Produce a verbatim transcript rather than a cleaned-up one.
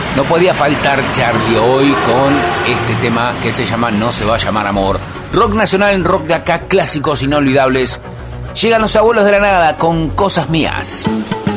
No podía faltar Charlie hoy con este tema que se llama No se va a llamar amor. Rock nacional en rock de acá, clásicos inolvidables. Llegan los abuelos de la nada con Cosas Mías.